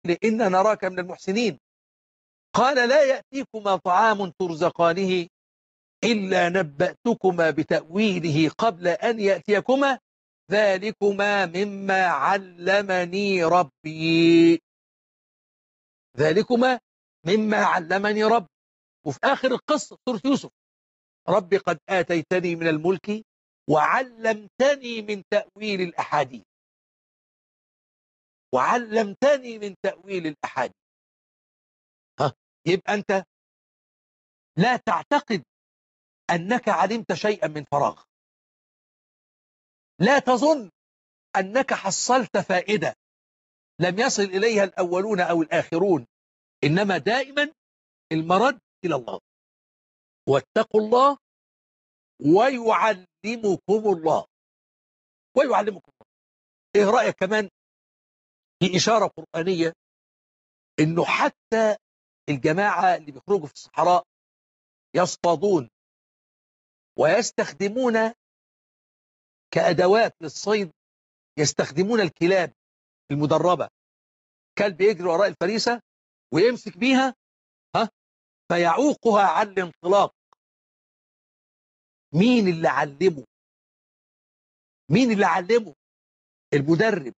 إنا نراك من المحسنين. قال لا يأتيكما طعام ترزقانه إلا نبأتكما بتأويله قبل أن يأتيكما ذلكما مما علمني ربي. ذلكما مما علمني ربي. وفي آخر القصة سورة يوسف: ربي قد آتيتني من الملك وعلمتني من تأويل الأحاديث. وعلمتني من تأويل الأحاديث. يبقى أنت لا تعتقد أنك علمت شيئا من فراغ. لا تظن أنك حصلت فائدة لم يصل إليها الأولون أو الآخرون، إنما دائما المرد إلى الله. واتقوا الله ويعلمكم الله. ويعلمكم الله. إيه رأيك كمان في إشارة قرآنية إنه حتى الجماعة اللي بيخرجوا في الصحراء يصطادون ويستخدمون كأدوات للصيد، يستخدمون الكلاب المدربة. كلب يجري وراء الفريسة ويمسك بيها فيعوقها عن الانطلاق. مين اللي علمه؟ مين اللي علمه؟ المدرب،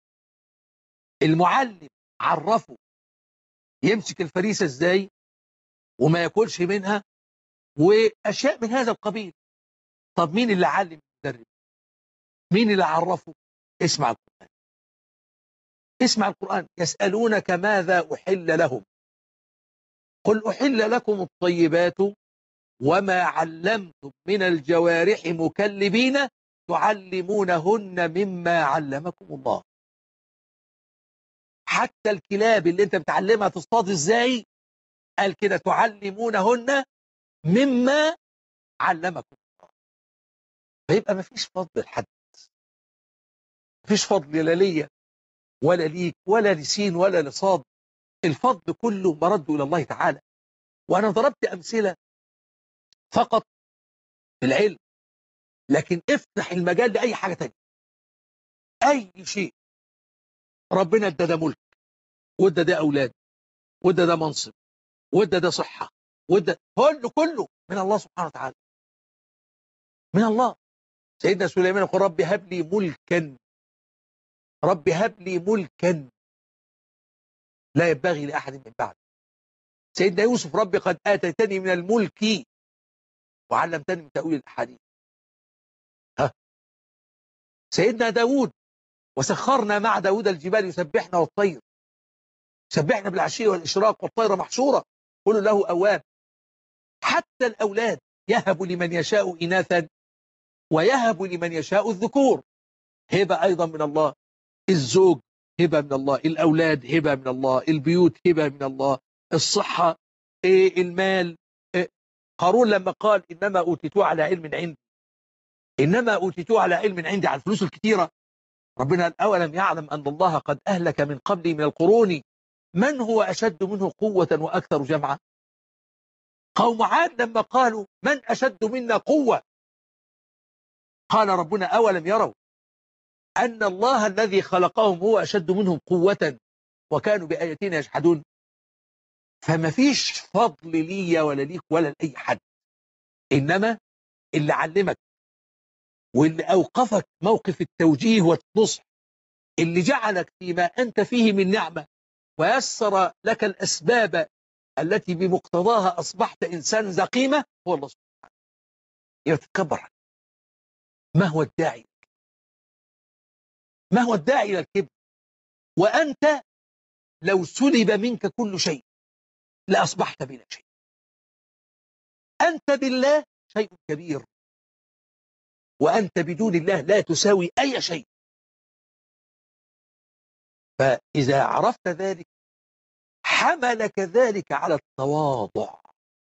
المعلم عرفه يمسك الفريسة ازاي وما ياكلش منها واشياء من هذا القبيل. طب مين اللي علم المدرب؟ مين اللي عرفه؟ اسمع القرآن. اسمع القرآن: يسألونك ماذا أحل لهم قل أحل لكم الطيبات وما علمتم من الجوارح مكلبين تعلمونهن مما علمكم الله. حتى الكلاب اللي انت بتعلمها تصطاد ازاي قال كده: تعلمونهن مما علمكم الله. فيبقى ما فيش فضل لحد، ما فيش فضل لا ليا ولا ليك ولا لسين ولا لصاد. الفضل كله مرده إلى الله تعالى. وأنا ضربت أمثلة فقط في العلم، لكن افتح المجال لأي حاجة تانية. أي شيء ربنا ادى ده ملك، وادى ده أولاد، وادى ده منصب، وادى ده صحة، وادى كله من الله سبحانه وتعالى. من الله. سيدنا سليمان يقول: رب هب لي ملكا، رب هب لي ملكا لا ينبغي لأحد من بعد. سيدنا يوسف: رب قد آتيتني من الملك وعلمتني من تأويل الأحاديث. سيدنا داود: وسخرنا مع داود الجبال يسبحنا والطير، سبحنا بالعشي والإشراق والطير محشورة كل له أواب. حتى الأولاد يهب لمن يشاء إناثا ويهب لمن يشاء الذكور. هبة أيضا من الله. الزوج هبة من الله، الأولاد هبة من الله، البيوت هبة من الله، الصحة، المال. قارون لما قال: إنما أوتيتوه على علم عندي، إنما أوتيتوه على علم عندي، على الفلوس الكتيرة. ربنا قال: أولم يعلم أن الله قد أهلك من قبله من القرون من هو أشد منه قوة وأكثر جمعا. قوم عاد لما قالوا: من أشد منا قوة، قال ربنا: أولم يروا أن الله الذي خلقهم هو أشد منهم قوة وكانوا بآياتنا يجحدون. فما فيش فضل لي ولا ليك ولا لأي حد، إنما اللي علمك واللي أوقفك موقف التوجيه والنصح، اللي جعلك فيما أنت فيه من نعمة ويسر لك الأسباب التي بمقتضاها أصبحت إنسان ذا قيمة، هو الله سبحانه وتعالى. يتكبر. ما هو الداعي؟ ما هو الداعي إلى الكبر؟ وأنت لو سلب منك كل شيء لأصبحت بلا شيء. أنت بالله شيء كبير، وأنت بدون الله لا تساوي أي شيء. فإذا عرفت ذلك حملك ذلك على التواضع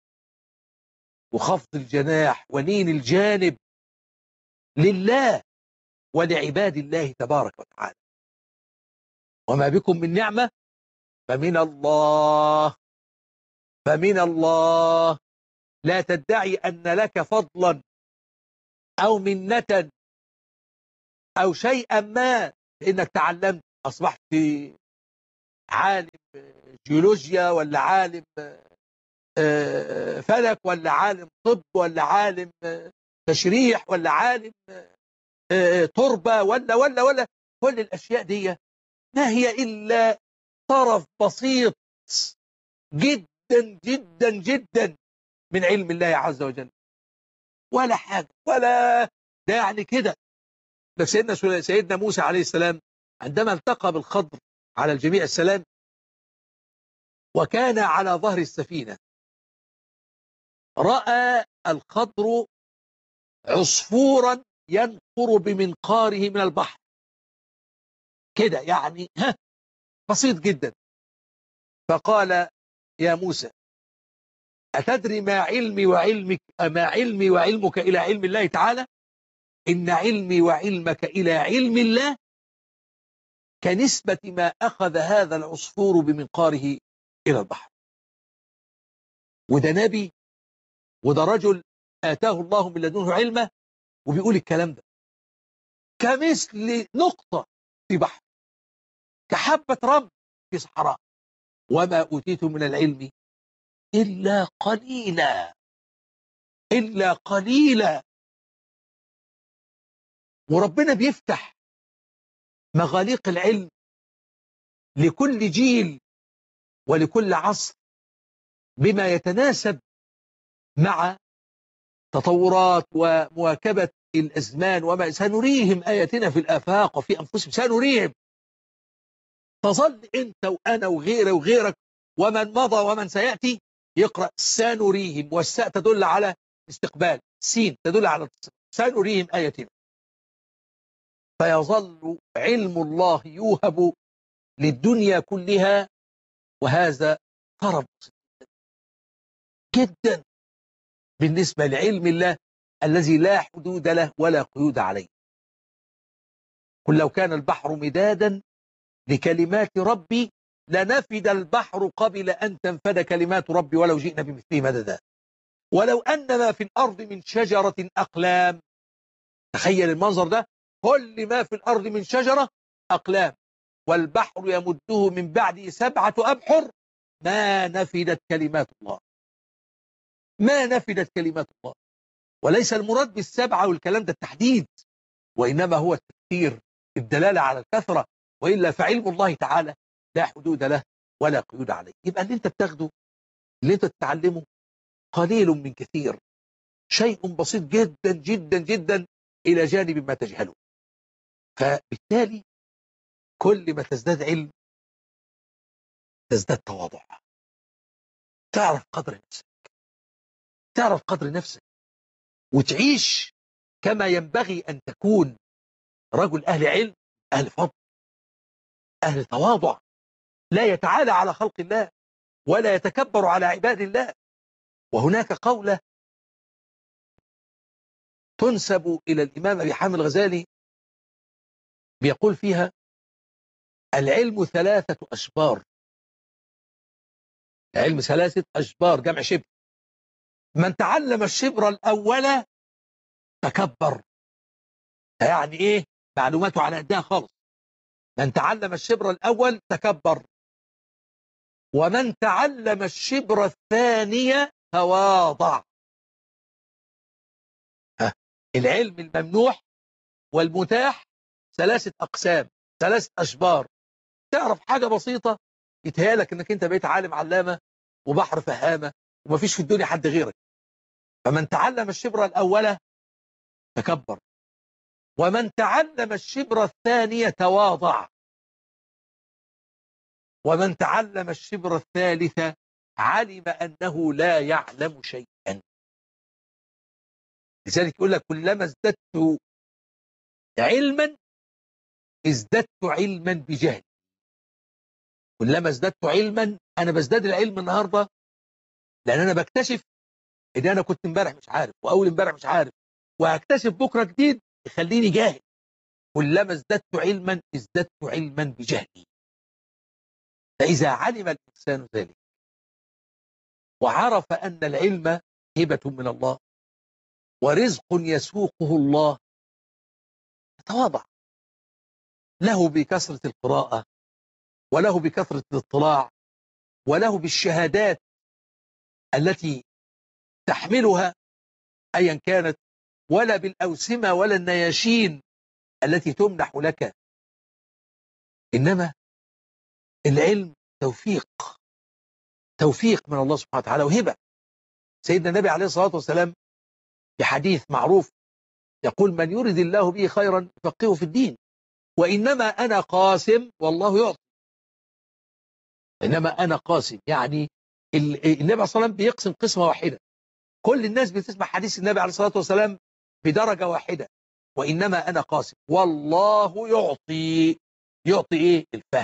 وخفض الجناح ولين الجانب لله ولعباد الله تبارك وتعالى. وما بكم من نعمة فمن الله، فمن الله. لا تدعي أن لك فضلا أو منة أو شيئا ما لأنك تعلمت أصبحت عالم جيولوجيا ولا عالم فلك ولا عالم طب ولا عالم تشريح ولا عالم تربة ولا كل الأشياء دي ما هي إلا طرف بسيط جدا جدا جدا من علم الله عز وجل، ولا حاجة ولا. ده يعني كده. ده سيدنا موسى عليه السلام عندما التقى بالخضر على الجميع السلام وكان على ظهر السفينة، رأى الخضر عصفورا ينقر بمنقاره من البحر كده، يعني بسيط جدا. فقال يا موسى أتدري ما علمي وعلمك إلى علم الله تعالى؟ إن علمي وعلمك إلى علم الله كنسبة ما أخذ هذا العصفور بمنقاره إلى البحر. وده نبي، وده رجل آتاه الله من لدنه علمه، وبيقول الكلام ده كمثل نقطة في بحر، كحبة رمل في صحراء، وما أوتيت من العلم إلا قليلا إلا قليلا. وربنا بيفتح مغاليق العلم لكل جيل ولكل عصر بما يتناسب مع تطورات ومواكبة الأزمان. وما سنريهم آياتنا في الآفاق وفي أنفسهم، سنريهم. تظل أنت وأنا وغيري وغيرك ومن مضى ومن سيأتي يقرأ سنريهم، والساء تدل على استقبال، سين تدل على سنريهم آياتنا. فيظل علم الله يوهب للدنيا كلها، وهذا طرف جدا بالنسبة لعلم الله الذي لا حدود له ولا قيود عليه. قل لو كان البحر مدادا لكلمات ربي لنفد البحر قبل أن تنفد كلمات ربي ولو جئنا بمثله مددا ولو أن ما في الأرض من شجرة أقلام. تخيل المنظر ده، كل ما في الأرض من شجرة أقلام والبحر يمده من بعده 7 أبحر ما نفدت كلمات الله، ما نفدت كلمات الله. وليس المراد بالسبعة والكلام ده التحديد، وإنما هو التفسير، الدلالة على الكثرة. وإلا فعلم الله تعالى لا حدود له ولا قيود عليه. يبقى اللي انت بتاخده، اللي انت تتعلمه قليل من كثير، شيء بسيط جدا جدا جدا إلى جانب ما تجهله. فبالتالي كل ما تزداد علم تزداد تواضع، تعرف قدر نفسك، تعرف قدر نفسك، وتعيش كما ينبغي أن تكون رجل أهل علم، أهل فضل، أهل تواضع، لا يتعالى على خلق الله ولا يتكبر على عباد الله. وهناك قولة تنسب إلى الإمام أبي حامد الغزالي بيقول فيها: العلم 3 أشبار. العلم 3 أشبار، جمع شبر. من تعلم الشبر الأول تكبر. يعني إيه؟ معلوماته على قدها خالص. من تعلم الشبر الأول تكبر، ومن تعلم الشبر الثاني تواضع. العلم الممنوح والمتاح 3 أقسام، 3 أشبار. تعرف حاجة بسيطة يتهيألك انك انت بقيت عالم علامة وبحر فهامة ومفيش في الدنيا حد غيرك. فمن تعلم الشبر الأول تكبر، ومن تعلم الشبر الثاني تواضع، ومن تعلم الشبر الثالث علم أنه لا يعلم شيئا. لذلك يقول لك: كلما ازددت علما ازددت علما بجهل. كلما ازددت علما، أنا بزداد العلم النهاردة لأن أنا بكتشف إن أنا كنت امبارح مش عارف، وأول امبارح مش عارف، وهكتشف بكرة جديد يخليني جاهل. كلما ازددت علما ازددت علما بجهلي. فإذا علم الإنسان ذلك وعرف أن العلم هبة من الله ورزق يسوقه الله، تواضع له بكثرة القراءة وله بكثرة الاطلاع، وله بالشهادات التي تحملها أيا كانت، ولا بالأوسمة ولا النياشين التي تمنح لك. إنما العلم توفيق من الله سبحانه وتعالى وهبة. سيدنا النبي عليه الصلاة والسلام في حديث معروف يقول: من يرد الله به خيرا يفقهه في الدين، وإنما أنا قاسم والله يعطي. إنما أنا قاسم يعني النبي عليه الصلاة والسلام بيقسم قسمة واحدة، كل الناس بتسمع حديث النبي عليه الصلاة والسلام بدرجة واحدة: وإنما أنا قاسم والله يعطي. يعطي إيه؟ الفهم،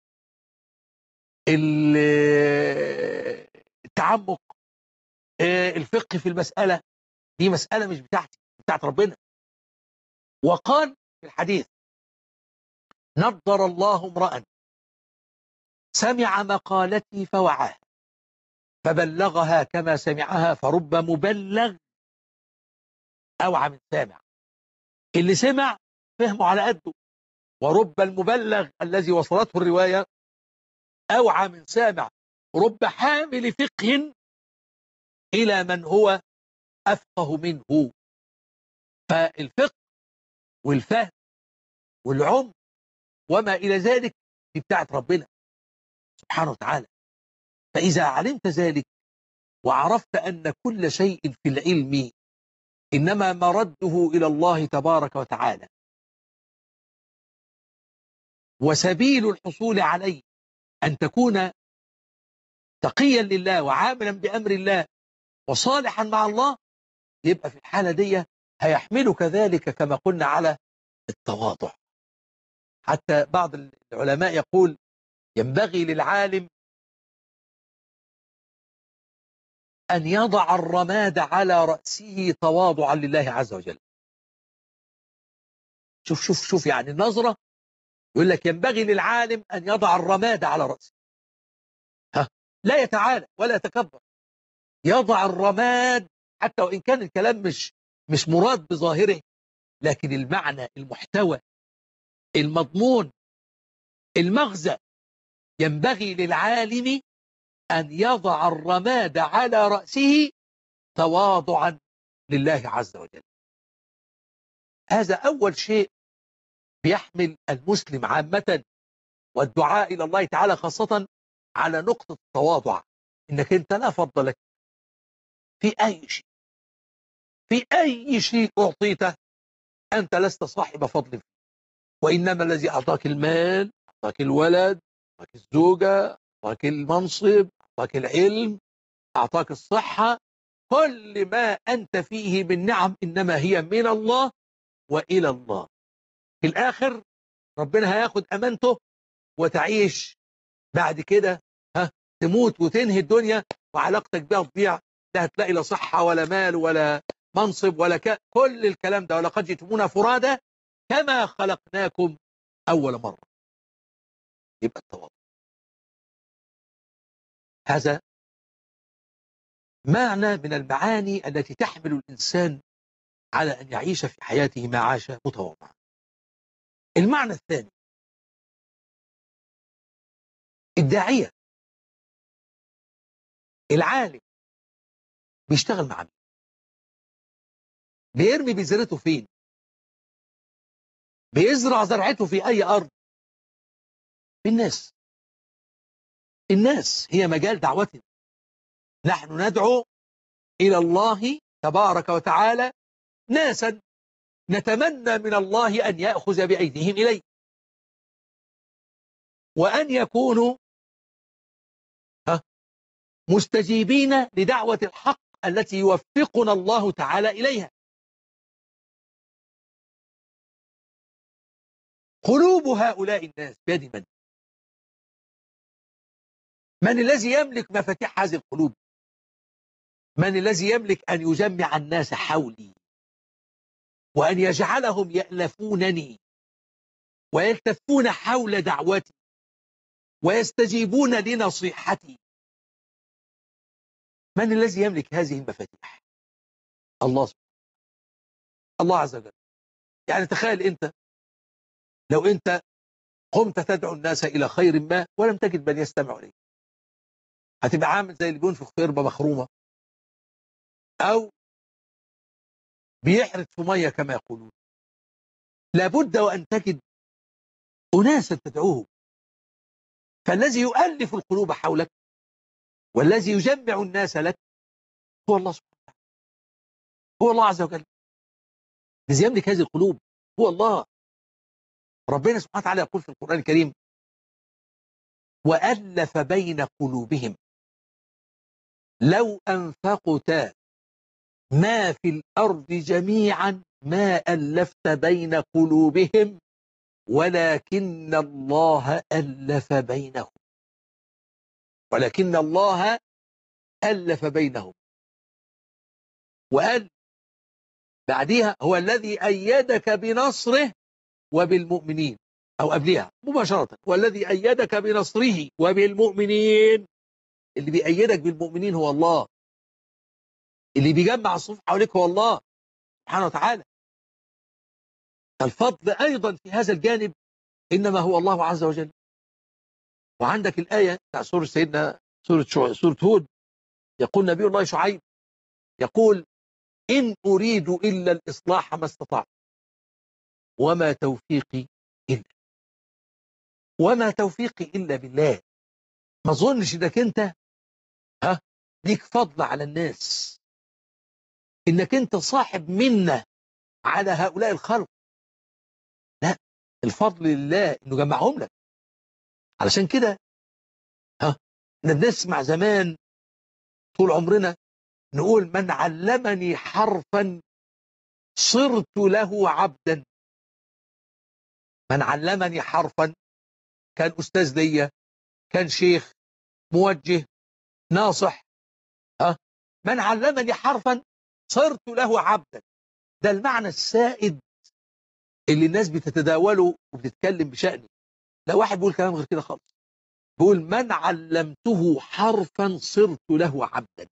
التعمق، الفقه في المسألة. دي مسألة مش بتاعتي، بتاعت ربنا. وقال في الحديث: نضر الله امرأ سمع مقالتي فوعاها فبلغها كما سمعها، فرب مبلغ أوعى من سامع. اللي سمع فهمه على قده، ورب المبلغ الذي وصلته الرواية أوعى من سامع. رب حامل فقه إلى من هو أفقه منه. فالفقه والفهم والعمق وما إلى ذلك دي بتاعت ربنا سبحانه وتعالى. فإذا علمت ذلك وعرفت أن كل شيء في العلم إنما مرده إلى الله تبارك وتعالى، وسبيل الحصول عليه أن تكون تقيا لله وعاملا بأمر الله وصالحا مع الله، يبقى في الحالة دي هيحملك ذلك كما قلنا على التواضع. حتى بعض العلماء يقول: ينبغي للعالم أن يضع الرماد على رأسه تواضعا لله عز وجل. شوف يعني النظرة. يقول لك: ينبغي للعالم أن يضع الرماد على رأسه، لا يتعالى ولا يتكبر، يضع الرماد. حتى وإن كان الكلام مش مراد بظاهره، لكن المعنى، المحتوى، المضمون، المغزى. ينبغي للعالم أن يضع الرماد على رأسه تواضعا لله عز وجل. هذا أول شيء بيحمل المسلم عامة والدعاء إلى الله تعالى خاصة على نقطة التواضع، إنك أنت لا فضل لك في أي شيء، في أي شيء أعطيته أنت لست صاحب فضل فيه. وإنما الذي أعطاك المال، أعطاك الولد، أعطاك الزوجة، أعطاك المنصب، أعطاك العلم، أعطاك الصحة، كل ما أنت فيه من نعم إنما هي من الله وإلى الله. في الآخر ربنا هياخد أمانته وتعيش بعد كده، تموت وتنهي الدنيا وعلاقتك بها تضيع. لا هتلاقي لا صحة ولا مال ولا منصب ولا كل الكلام ده. ولقد جئتمونا فرادا كما خلقناكم أول مرة. يبقى التواضع هذا معنى من المعاني التي تحمل الإنسان على أن يعيش في حياته ما عاش متواضعا. المعنى الثاني: الداعية العالم بيشتغل مع مين؟ بيرمي بذرته فين؟ بيزرع زرعته في أي أرض؟ بالناس. الناس هي مجال دعوتنا. نحن ندعو إلى الله تبارك وتعالى ناسا نتمنى من الله أن يأخذ بأيديهم إليه، وأن يكونوا مستجيبين لدعوة الحق التي يوفقنا الله تعالى إليها. قلوب هؤلاء الناس بيد من؟ من الذي يملك مفاتيح هذه القلوب؟ من الذي يملك أن يجمع الناس حولي وأن يجعلهم يألفونني ويلتفون حول دعوتي ويستجيبون لنصيحتي؟ من الذي يملك هذه المفاتيح؟ الله سبحانه. الله عز وجل. يعني تخيل أنت لو أنت قمت تدعو الناس إلى خير ما ولم تجد من يستمع إليه، هتبقى عامل زي اللي بينفخ في قربة مخرومة أو بيحرث في مية كما يقولون. لابد وأن تجد أناسا تدعوهم، فالذي يؤلف القلوب حولك والذي يجمع الناس لك هو الله سبحانه وتعالى، هو الله عز وجل الذي يملك هذه القلوب، هو الله. ربنا سبحانه وتعالى يقول في القرآن الكريم: وألف بين قلوبهم لو أنفقت ما في الأرض جميعا ما ألفت بين قلوبهم ولكن الله ألف بينهم، ولكن الله ألف بينهم. وقال بعديها: هو الذي أيدك بنصره وبالمؤمنين، أو قبلها مباشرة: والذي أيدك بنصره وبالمؤمنين. اللي بيأيدك بالمؤمنين هو الله، اللي بيجمع الصفوف حواليك هو الله سبحانه وتعالى. الفضل أيضا في هذا الجانب إنما هو الله عز وجل. وعندك الآية بتاع سورة سيدنا سورة هود، يقول نبي الله شعيب، يقول: إن أريد إلا الإصلاح ما استطعت وما توفيقي إلا وما توفيقي إلا بالله. ما ظنش إنك أنت ليك فضل على الناس، إنك أنت صاحب منة على هؤلاء الخلق. لا، الفضل لله إنه جمعهم لك. علشان كده احنا بنسمع زمان طول عمرنا نقول: من علمني حرفا صرت له عبدا. من علمني حرفا، كان أستاذ ليا، كان شيخ، موجه، ناصح، من علمني حرفا صرت له عبدا. ده المعنى السائد اللي الناس بتتداوله وبتتكلم بشأنه. لا واحد بيقول كلام غير كده خالص، بيقول: من علمته حرفا صرت له عبدا.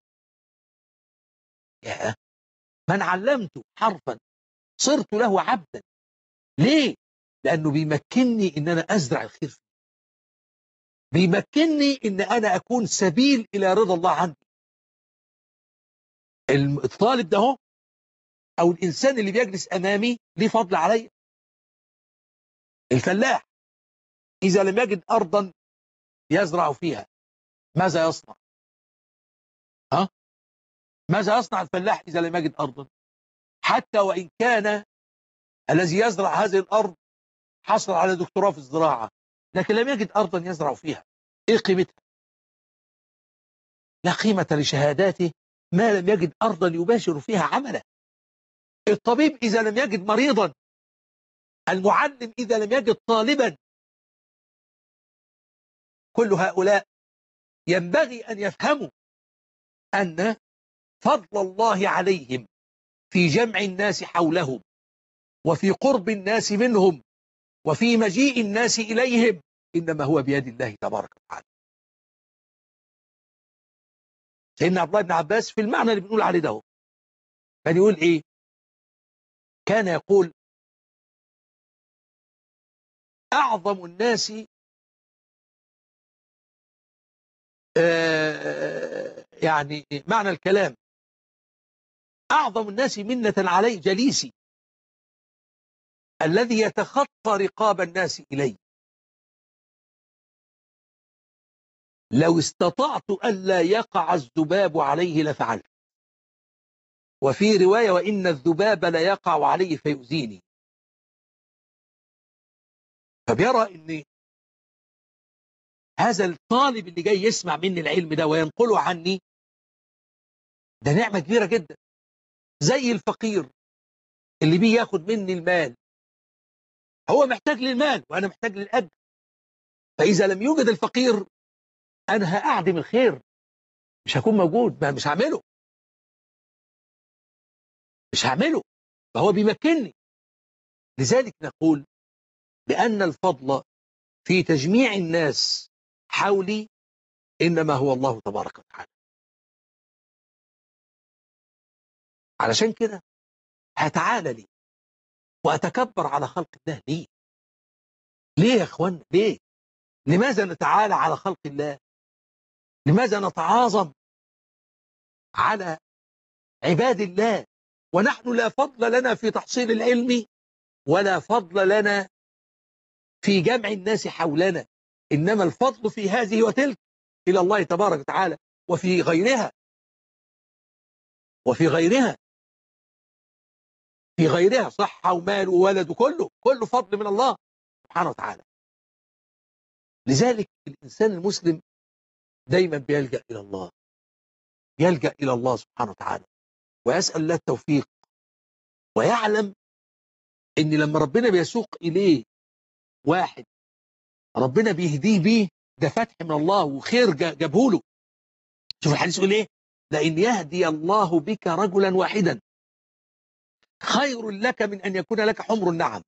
يا من علمته حرفا صرت له عبدا. ليه؟ لأنه بيمكنني إن أنا أزرع الخير فيه، بيمكنني إن أنا أكون سبيل إلى رضا الله عني. الطالب ده هو أو الإنسان اللي بيجلس أمامي ليه فضل علي. الفلاح إذا لم يجد أرضا يزرع فيها ماذا يصنع؟ ماذا يصنع الفلاح إذا لم يجد أرضا؟ حتى وإن كان الذي يزرع هذه الأرض حصل على دكتوراه في الزراعة، لكن لم يجد أرضا يزرع فيها، إيه قيمتها؟ لا قيمة لشهاداته ما لم يجد أرضا يباشر فيها عمله. الطبيب إذا لم يجد مريضا، المعلم إذا لم يجد طالبا. كل هؤلاء ينبغي أن يفهموا أن فضل الله عليهم في جمع الناس حولهم وفي قرب الناس منهم وفي مجيء الناس إليهم إنما هو بيد الله تبارك وتعالى. سيدنا عبد الله بن عباس في المعنى اللي بنقول عليه ده كان يقول إيه؟ كان يقول: أعظم الناس يعني معنى الكلام: أعظم الناس منة علي جليسي الذي يتخطى رقاب الناس إلي، لو استطعت ألا يقع الذباب عليه لفعلت. وفي رواية: وإن الذباب لا يقع عليه فيؤذيني. فبيرى أن هذا الطالب اللي جاي يسمع مني العلم ده وينقله عني ده نعمة كبيرة جدا، زي الفقير اللي بيه ياخد مني المال. هو محتاج للمال وأنا محتاج للأجر، فإذا لم يوجد الفقير أنا هأعدم الخير، مش هكون موجود، مش هعمله، مش هعمله. فهو بيمكنني. لذلك نقول بأن الفضل في تجميع الناس حولي إنما هو الله تبارك وتعالى. علشان كده هتعالى لي وأتكبر على خلق الله ليه؟ ليه يا اخوانا؟ ليه؟ لماذا نتعالى على خلق الله؟ لماذا نتعاظم على عباد الله ونحن لا فضل لنا في تحصيل العلم ولا فضل لنا في جمع الناس حولنا، إنما الفضل في هذه وتلك إلى الله تبارك وتعالى وفي غيرها وفي غيرها في غيرها صحة ومال وولد كله فضل من الله سبحانه وتعالى. لذلك الإنسان المسلم دايما بيلجأ إلى الله، يلجأ إلى الله سبحانه وتعالى ويسأل الله التوفيق، ويعلم إن لما ربنا بيسوق إليه واحد ربنا بيهديه بيه ده فتح من الله وخير جابه له. شوف الحديث يقول ايه؟ لئن يهدي الله بك رجلا واحدا خير لك من أن يكون لك حمر النعم.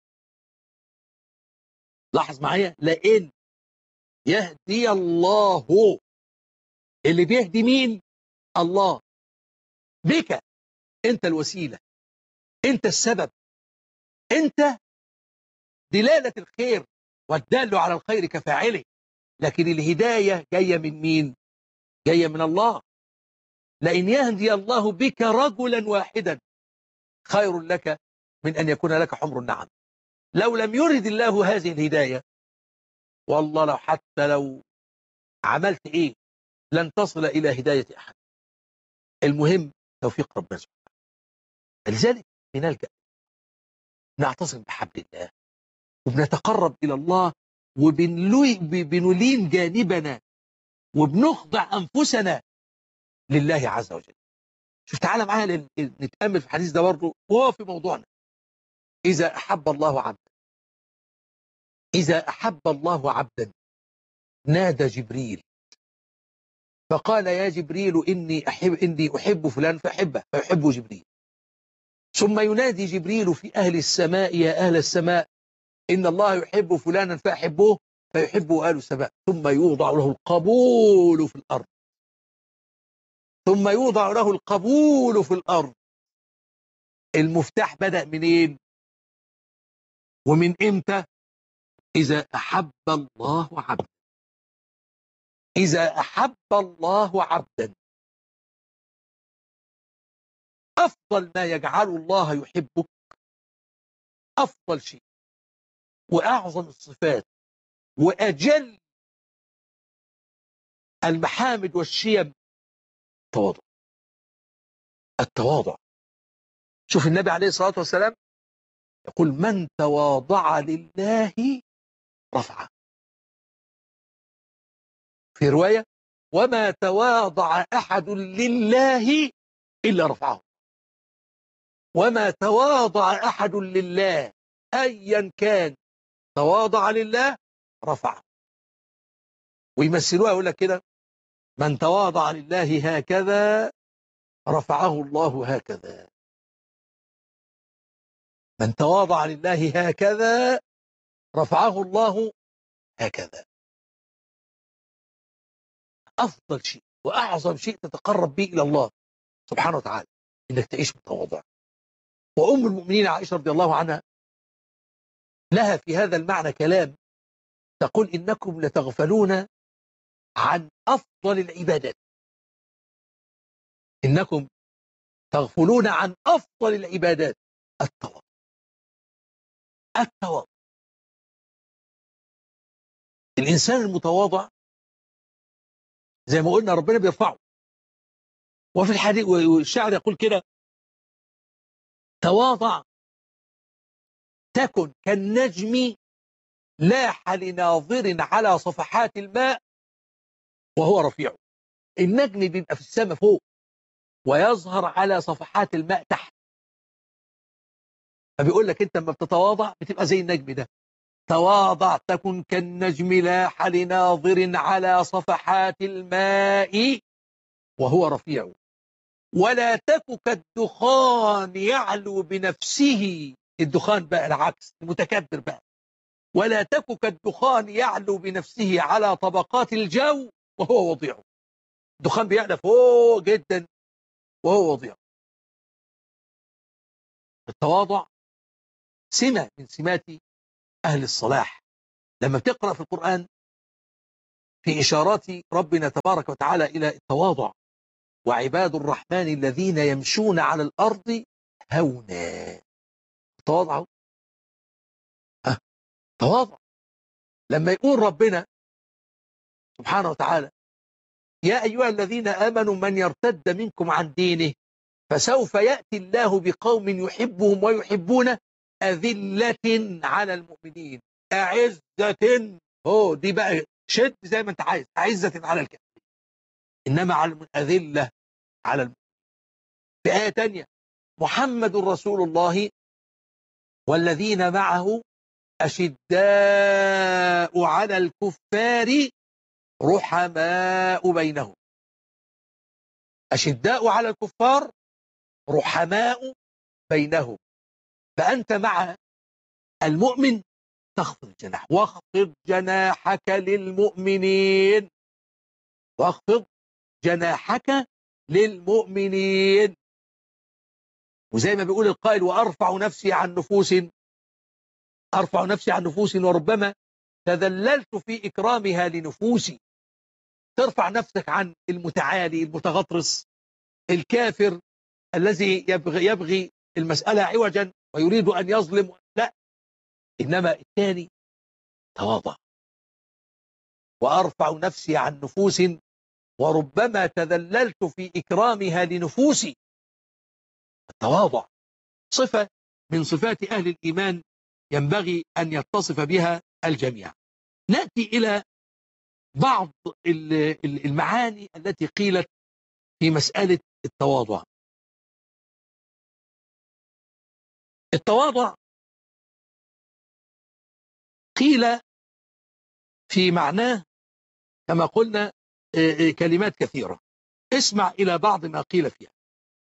لاحظ معايا، لئن يهدي الله، اللي بيهدي مين؟ الله، بك، انت الوسيلة، انت السبب، انت دلالة الخير والدال على الخير كفاعله، لكن الهداية جاية من مين؟ جاية من الله. لئن يهدي الله بك رجلا واحدا خير لك من أن يكون لك حمر النعم. لو لم يرد الله هذه الهداية، والله لو حتى لو عملت ايه لن تصل إلى هداية أحد. المهم توفيق ربنا سبحانه. لذلك بنلجأ نعتصم بحبل الله وبنتقرب إلى الله وبنلين جانبنا وبنخضع أنفسنا لله عز وجل. شوف تعالى معايا نتأمل في الحديث ده برضه وهو في موضوعنا. إذا أحب الله عبدا، إذا أحب الله عبدا نادى جبريل فقال يا جبريل إني أحب فلان فأحبه فيحبه جبريل. ثم ينادي جبريل في أهل السماء يا أهل السماء إن الله يحب فلانا فأحبوه فيحبه أهل السماء. ثم يوضع له القبول في الأرض، ثم يوضع له القبول في الأرض. المفتاح بدأ منين ومن إمتى؟ إذا أحب الله عبدا. إذا أحب الله عبدا، أفضل ما يجعل الله يحبك، أفضل شيء وأعظم الصفات وأجل المحامد والشيم التواضع. التواضع. شوف النبي عليه الصلاة والسلام يقول من تواضع لله رفعه. في رواية وما تواضع أحد لله إلا رفعه. وما تواضع أحد لله أيا كان تواضع لله رفعه. ويمثلوها يقول لك كده من تواضع لله هكذا رفعه الله هكذا. من تواضع لله هكذا رفعه الله هكذا. أفضل شيء وأعظم شيء تتقرب به إلى الله سبحانه وتعالى إنك تعيش متواضع. وأم المؤمنين عائشة رضي الله عنها لها في هذا المعنى كلام، تقول إنكم لتغفلون عن أفضل العبادات. إنكم تغفلون عن أفضل العبادات التواضع. التواضع. الإنسان المتواضع زي ما قلنا ربنا بيرفعه. وفي الحديث والشاعر يقول كده تواضع تكن كالنجم لاح لناظر على صفحات الماء وهو رفيع. النجم بيبقى في السماء فوق ويظهر على صفحات الماء تحت. فبيقول لك انت لما بتتواضع بتبقى زي النجم ده. تواضع تكن كالنجم لاح لناظر على صفحات الماء وهو رفيع. ولا تك كالدخان يعلو بنفسه. الدخان بقى العكس المتكبر بقى. ولا تك كالدخان يعلو بنفسه على طبقات الجو وهو وضيع. الدخان بيعلى فوق جدا وهو وضيع. التواضع سمة من سمات أهل الصلاح لما بتقرأ في القرآن في إشارات ربنا تبارك وتعالى إلى التواضع، وعباد الرحمن الذين يمشون على الأرض هونا. تواضعوا، تواضع. لما يقول ربنا سبحانه وتعالى يا أيها الذين آمنوا من يرتد منكم عن دينه فسوف يأتي الله بقوم يحبهم ويحبونه أذلة على المؤمنين أعزة. دي بقى شد زي ما انت عايز، أعزة على الكافرين إنما على أذلة على المؤمنين. في آية تانية محمد رسول الله والذين معه أشداء على الكفار رحماء بينهم. أشداء على الكفار رحماء بينهم. فأنت مع المؤمن تخفض الجناح، واخفض جناحك للمؤمنين، واخفض جناحك للمؤمنين. وزي ما بيقول القائل وأرفع نفسي عن نفوس، أرفع نفسي عن نفوس وربما تذللت في إكرامها لنفوسي. ترفع نفسك عن المتعالي المتغطرس الكافر الذي يبغي المسألة عوجا ويريد أن يظلم، لا، إنما الثاني تواضع. وأرفع نفسي عن نفوس وربما تذللت في إكرامها لنفوسي. التواضع صفة من صفات أهل الإيمان ينبغي أن يتصف بها الجميع. نأتي إلى بعض المعاني التي قيلت في مسألة التواضع. التواضع قيل في معناه كما قلنا كلمات كثيرة. اسمع إلى بعض ما قيل فيها.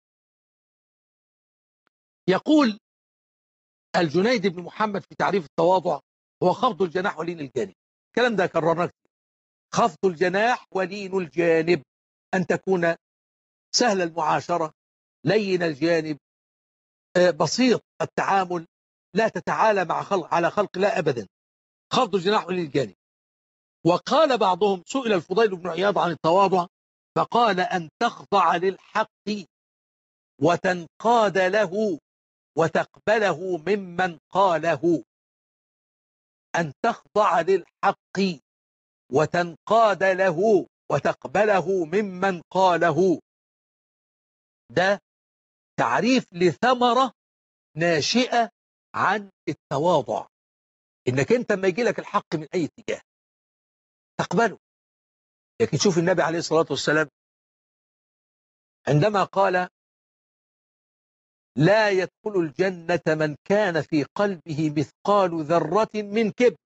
يقول الجنيد بن محمد في تعريف التواضع هو خفض الجناح ولين الجانب. الكلام ده كررناه. خفض الجناح ولين الجانب، أن تكون سهل المعاشرة، لين الجانب، بسيط التعامل، لا تتعالى مع خلق على خلق لا أبدا. خفض الجناح ولين الجانب. وقال بعضهم سئل الفضيل بن عياض عن التواضع فقال أن تخضع للحق وتنقاد له وتقبله ممن قاله. أن تخضع للحق وتنقاد له وتقبله ممن قاله. ده تعريف لثمرة ناشئة عن التواضع، إنك أنت لما يجي لك الحق من أي اتجاه تقبله. لكن شوف النبي عليه الصلاة والسلام عندما قال لا يدخل الجنة من كان في قلبه مثقال ذرة من كبر.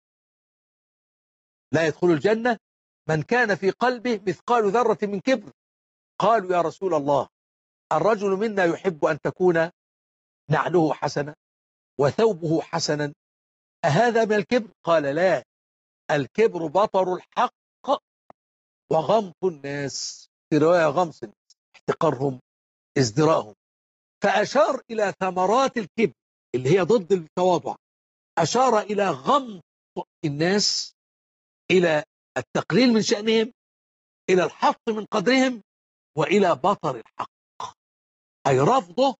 لا يدخل الجنة من كان في قلبه مثقال ذرة من كبر. قالوا يا رسول الله الرجل منا يحب أن تكون نعله حسنة وثوبه حسنا، أهذا من الكبر؟ قال لا، الكبر بطر الحق وغمط الناس. في رواية غمص الناس، احتقارهم، ازدراءهم. فأشار إلى ثمرات الكبر اللي هي ضد التواضع. أشار إلى غمط الناس، إلى التقليل من شأنهم، إلى الحط من قدرهم، وإلى بطر الحق أي رفضه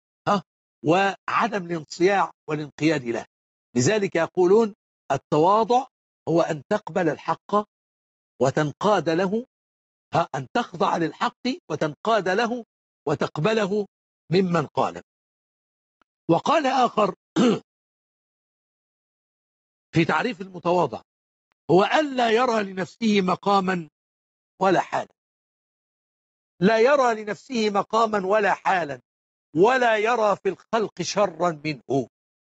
وعدم الانصياع والانقياد له. لذلك يقولون التواضع هو أن تقبل الحق وتنقاد له، أن تخضع للحق وتنقاد له وتقبله ممن قال. وقال آخر في تعريف المتواضع هو ألا يرى لنفسه مقاما ولا حالا. لا يرى لنفسه مقاما ولا حالا، ولا يرى في الخلق شرا منه.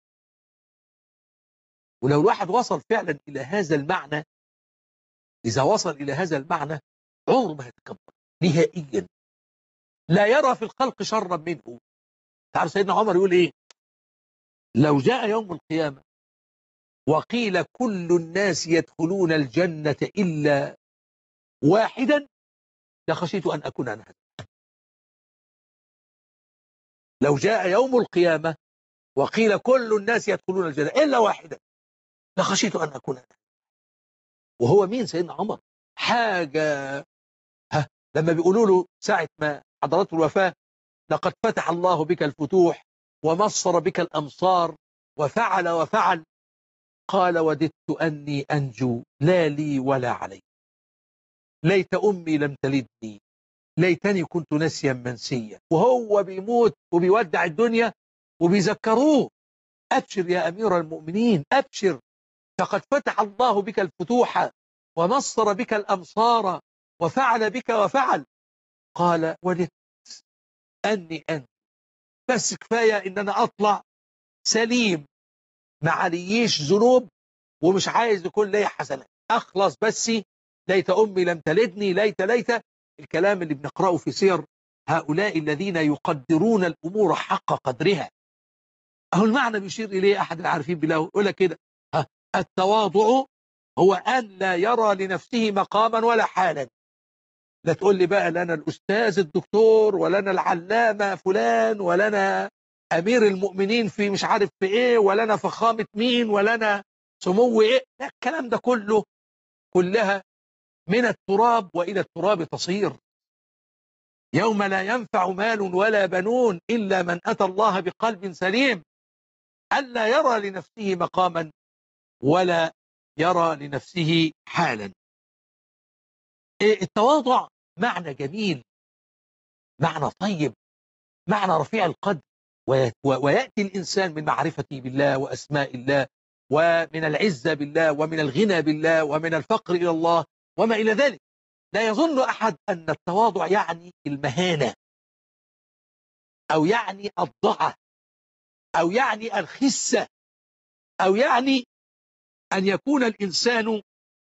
ولو الواحد وصل فعلا إلى هذا المعنى، إذا وصل إلى هذا المعنى عمره ما هيتكبر نهائيا. لا يرى في الخلق شرا منه. تعرف سيدنا عمر يقول إيه؟ لو جاء يوم القيامة وقيل كل الناس يدخلون الجنة إلا واحدا لخشيت أن أكون أنا هذا. لو جاء يوم القيامة وقيل كل الناس يدخلون الجنة إلا واحدا لخشيت أن أكون أنا. وهو مين سيدنا عمر؟ حاجة لما بيقولوا له ساعة ما حضرته الوفاة لقد فتح الله بك الفتوح ومصر بك الأمصار وفعل وفعل، قال وددت أني أنجو لا لي ولا علي، ليت أمي لم تلدني، ليتني كنت نسيا منسيا. وهو بيموت وبيودع الدنيا وبيذكروه أبشر يا أمير المؤمنين أبشر، فقد فتح الله بك الفتوح ومصر بك الأمصار وفعل بك وفعل. قال وددت أني أنجو، بس كفاية إن أنا أطلع سليم ما عليش ذنوب ومش عايز يكون لي حسنات، أخلص بس. ليت أمي لم تلدني، ليت الكلام اللي بنقرأه في سير هؤلاء الذين يقدرون الأمور حق قدرها. أهو المعنى بيشير إليه أحد العارفين بالله يقول لك كده: التواضع هو أن لا يرى لنفسه مقاما ولا حالا. لا تقول لي بقى لنا الأستاذ الدكتور ولنا العلامة فلان ولنا أمير المؤمنين في مش عارف في إيه ولنا فخامة مين ولنا سمو إيه. لا، الكلام ده كلها من التراب وإلى التراب تصير. يوم لا ينفع مال ولا بنون إلا من أتى الله بقلب سليم. ألا يرى لنفسه مقاما ولا يرى لنفسه حالا. التواضع معنى جميل، معنى طيب، معنى رفيع القدر، ويأتي الإنسان من معرفته بالله وأسماء الله ومن العزة بالله ومن الغنى بالله ومن الفقر إلى الله وما إلى ذلك. لا يظن أحد أن التواضع يعني المهانة أو يعني الضعة أو يعني الخسة أو يعني أن يكون الإنسان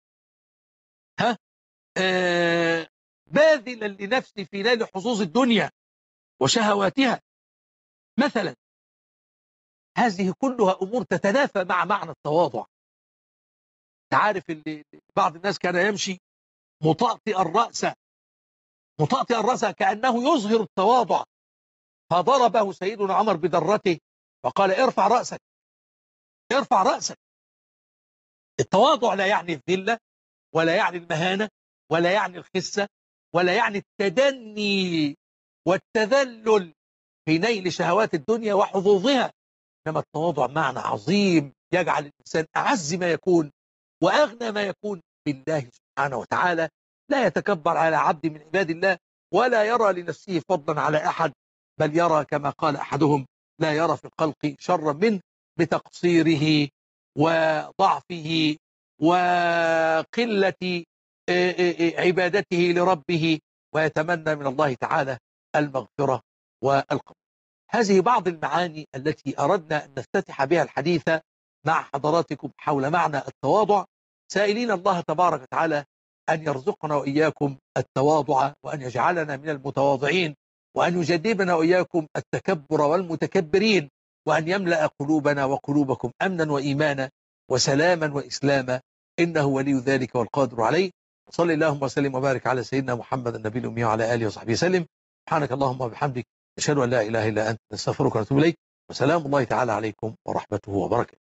باذلا لنفسه في نيل حظوظ الدنيا وشهواتها مثلا. هذه كلها أمور تتنافى مع معنى التواضع. تعرف اللي بعض الناس كان يمشي مطأطئ الرأس كأنه يظهر التواضع، فضربه سيدنا عمر بدرته وقال: ارفع رأسك، ارفع رأسك. التواضع لا يعني الذلة ولا يعني المهانة ولا يعني الخسة ولا يعني التدني والتذلل في نيل شهوات الدنيا وحظوظها. إنما التواضع معنى عظيم يجعل الإنسان أعز ما يكون وأغنى ما يكون بالله سبحانه وتعالى. لا يتكبر على عبد من عباد الله ولا يرى لنفسه فضلا على أحد، بل يرى كما قال أحدهم: لا يرى في الخلق شرا منه بتقصيره وضعفه وقلة عبادته لربه، ويتمنى من الله تعالى المغفرة والقبول. هذه بعض المعاني التي أردنا أن نفتتح بها الحديث مع حضراتكم حول معنى التواضع، سائلين الله تبارك وتعالى أن يرزقنا وإياكم التواضع وأن يجعلنا من المتواضعين، وأن يجنبنا وإياكم التكبر والمتكبرين، وأن يملأ قلوبنا وقلوبكم أمنا وإيمانا وسلاما وإسلاما، إنه ولي ذلك والقادر عليه. صلى اللهم وسلم وبارك على سيدنا محمد النبي الأمي وعلى آله وصحبه وسلم. سبحانك اللهم وبحمدك، نشهد أن لا إله إلا أنت، نستغفرك ونتوب إليك، وسلام الله تعالى عليكم ورحمته وبركاته.